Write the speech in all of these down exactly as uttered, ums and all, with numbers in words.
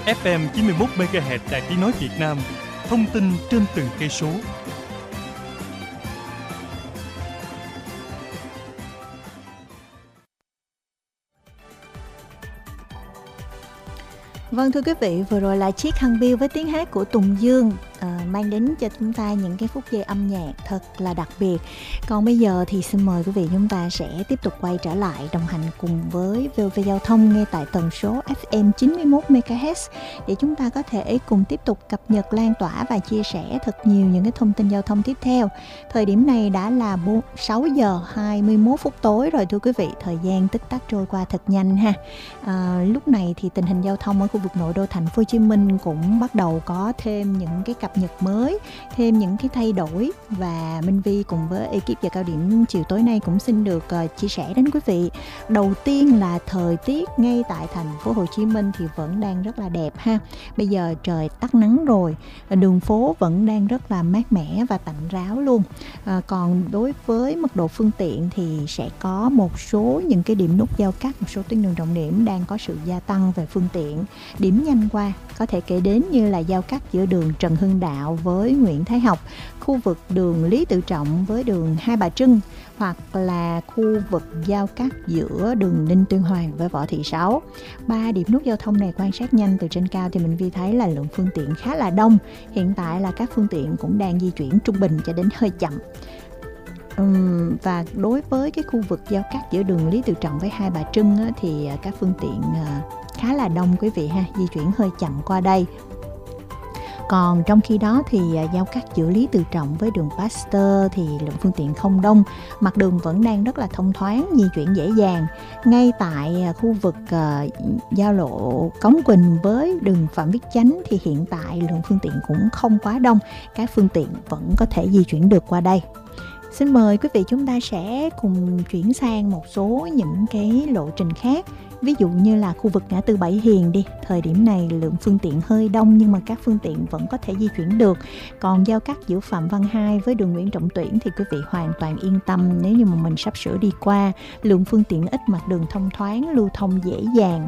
ép em chín mươi mốt mê ga héc Đài Tiếng nói Việt Nam. Thông tin trên từng cây số. Vâng, thưa quý vị, vừa rồi là chiếc Hằng Bill với tiếng hát của Tùng Dương à, mang đến cho chúng ta những cái phút giây âm nhạc thật là đặc biệt. Còn bây giờ thì xin mời quý vị chúng ta sẽ tiếp tục quay trở lại đồng hành cùng với vê o vê Giao thông nghe tại tần số ép em chín mươi mốt mê ga héc để chúng ta có thể cùng tiếp tục cập nhật, lan tỏa và chia sẻ thật nhiều những cái thông tin giao thông tiếp theo. Thời điểm này đã là sáu giờ hai mươi mốt phút tối rồi thưa quý vị, thời gian tích tắc trôi qua thật nhanh ha. À, lúc này thì tình hình giao thông ở khu vực nội đô thành phố Hồ Chí Minh cũng bắt đầu có thêm những cái cập nhật mới, thêm những cái thay đổi, và Minh Vi cùng với ekip giờ cao điểm chiều tối nay cũng xin được uh, chia sẻ đến quý vị. Đầu tiên là thời tiết ngay tại thành phố Hồ Chí Minh thì vẫn đang rất là đẹp ha. Bây giờ trời tắt nắng rồi, đường phố vẫn đang rất là mát mẻ và tạnh ráo luôn. À, còn đối với mật độ phương tiện thì sẽ có một số những cái điểm nút giao cắt, một số tuyến đường trọng điểm đang có sự gia tăng về phương tiện. Điểm nhanh qua có thể kể đến như là giao cắt giữa đường Trần Hưng Đạo với Nguyễn Thái Học, khu vực đường Lý Tự Trọng với đường Hai Bà Trưng, hoặc là khu vực giao cắt giữa đường Ninh Tuyên Hoàng với Võ Thị Sáu. Ba điểm nút giao thông này quan sát nhanh từ trên cao thì mình vi thấy là lượng phương tiện khá là đông. Hiện tại là các phương tiện cũng đang di chuyển trung bình cho đến hơi chậm. Uhm, và đối với cái khu vực giao cắt giữa đường Lý Tự Trọng với Hai Bà Trưng á, thì các phương tiện uh, khá là đông quý vị ha, di chuyển hơi chậm qua đây. Còn trong khi đó thì giao cắt giữa Lý Tự Trọng với đường Pasteur thì lượng phương tiện không đông, mặt đường vẫn đang rất là thông thoáng, di chuyển dễ dàng. Ngay tại khu vực uh, giao lộ Cống Quỳnh với đường Phạm Viết Chánh thì hiện tại lượng phương tiện cũng không quá đông, các phương tiện vẫn có thể di chuyển được qua đây. Xin mời quý vị chúng ta sẽ cùng chuyển sang một số những cái lộ trình khác. Ví dụ như là khu vực ngã tư Bảy Hiền đi, thời điểm này lượng phương tiện hơi đông nhưng mà các phương tiện vẫn có thể di chuyển được. Còn giao cắt giữa Phạm Văn Hai với đường Nguyễn Trọng Tuyển thì quý vị hoàn toàn yên tâm, nếu như mà mình sắp sửa đi qua, lượng phương tiện ít, mặt đường thông thoáng, lưu thông dễ dàng.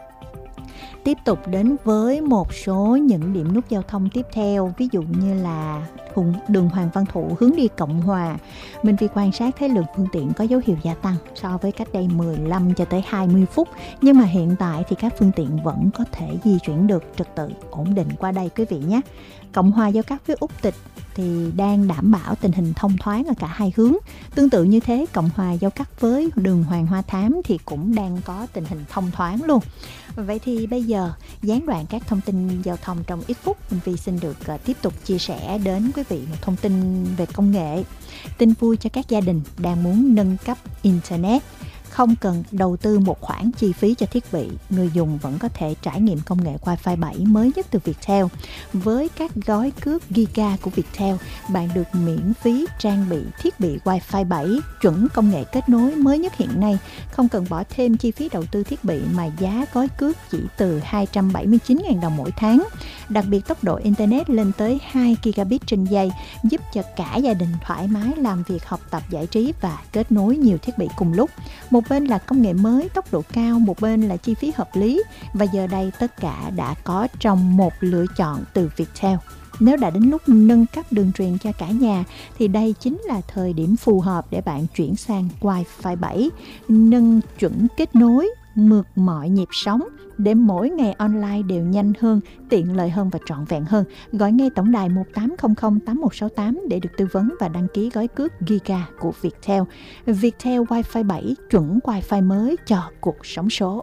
Tiếp tục đến với một số những điểm nút giao thông tiếp theo, ví dụ như là đường Hoàng Văn Thụ hướng đi Cộng Hòa. Mình vì quan sát thấy lượng phương tiện có dấu hiệu gia tăng so với cách đây mười lăm cho tới hai mươi phút, nhưng mà hiện tại thì các phương tiện vẫn có thể di chuyển được trật tự ổn định qua đây quý vị nhé. Cộng Hòa giao cắt với Úc Tịch thì đang đảm bảo tình hình thông thoáng ở cả hai hướng. Tương tự như thế, Cộng Hòa giao cắt với đường Hoàng Hoa Thám thì cũng đang có tình hình thông thoáng luôn. Vậy thì bây giờ gián đoạn các thông tin giao thông trong ít phút, mình Vi xin được uh, tiếp tục chia sẻ đến quý vị một thông tin về công nghệ. Tin vui cho các gia đình đang muốn nâng cấp Internet. Không cần đầu tư một khoản chi phí cho thiết bị, người dùng vẫn có thể trải nghiệm công nghệ Wi-Fi bảy mới nhất từ Viettel. Với các gói cước Giga của Viettel, bạn được miễn phí trang bị thiết bị Wi-Fi bảy chuẩn công nghệ kết nối mới nhất hiện nay. Không cần bỏ thêm chi phí đầu tư thiết bị mà giá gói cước chỉ từ hai trăm bảy mươi chín nghìn đồng mỗi tháng. Đặc biệt tốc độ Internet lên tới hai gigabit trên giây, giúp cho cả gia đình thoải mái làm việc, học tập, giải trí và kết nối nhiều thiết bị cùng lúc. Một bên là công nghệ mới, tốc độ cao, một bên là chi phí hợp lý. Và giờ đây tất cả đã có trong một lựa chọn từ Viettel. Nếu đã đến lúc nâng cấp đường truyền cho cả nhà thì đây chính là thời điểm phù hợp để bạn chuyển sang Wi-Fi bảy, nâng chuẩn kết nối, mượt mọi nhịp sống để mỗi ngày online đều nhanh hơn, tiện lợi hơn và trọn vẹn hơn. Gọi ngay tổng đài một tám không không tám một sáu tám để được tư vấn và đăng ký gói cước Giga của Viettel. Viettel Wi-Fi bảy chuẩn Wi-Fi mới cho cuộc sống số.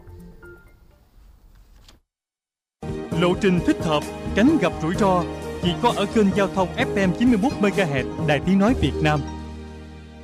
Lộ trình thích hợp, tránh gặp rủi ro chỉ có ở kênh giao thông ép em chín mươi mốt mê ga héc Đài Tiếng nói Việt Nam.